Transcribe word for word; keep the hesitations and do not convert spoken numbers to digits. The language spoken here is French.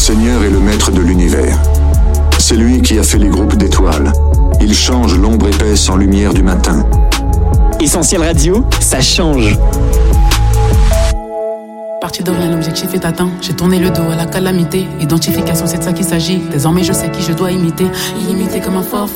Seigneur est le maître de l'univers. C'est lui qui a fait les groupes d'étoiles. Il change l'ombre épaisse en lumière du matin. Essentiel Radio, ça change. Parti de rien, l'objectif est atteint. J'ai tourné le dos à la calamité. Identification, c'est de ça qu'il s'agit. Désormais, je sais qui je dois imiter. Illimité comme un forfait.